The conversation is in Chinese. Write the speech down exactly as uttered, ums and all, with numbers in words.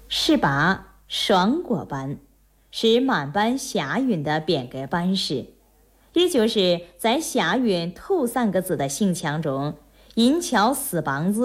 是拔双过班，是满班下韵的变革班式，也就是在下韵头三个字的形腔中，音敲四梆子